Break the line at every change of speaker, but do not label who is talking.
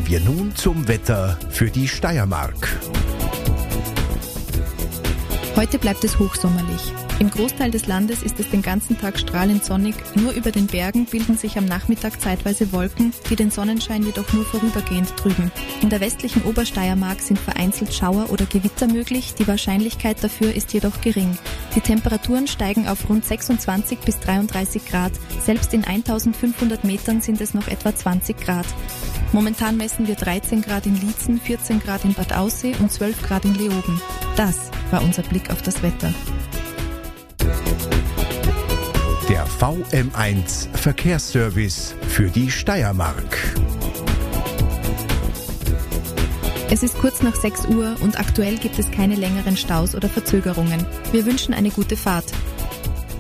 Kommen wir nun zum Wetter für die Steiermark.
Heute bleibt es hochsommerlich. Im Großteil des Landes ist es den ganzen Tag strahlend sonnig, nur über den Bergen bilden sich am Nachmittag zeitweise Wolken, die den Sonnenschein jedoch nur vorübergehend trüben. In der westlichen Obersteiermark sind vereinzelt Schauer oder Gewitter möglich, die Wahrscheinlichkeit dafür ist jedoch gering. Die Temperaturen steigen auf rund 26 bis 33 Grad, selbst in 1500 Metern sind es noch etwa 20 Grad. Momentan messen wir 13 Grad in Liezen, 14 Grad in Bad Aussee und 12 Grad in Leoben. Das war unser Blick auf das Wetter.
Der VM1 Verkehrsservice für die Steiermark.
Es ist kurz nach 6 Uhr und aktuell gibt es keine längeren Staus oder Verzögerungen. Wir wünschen eine gute Fahrt.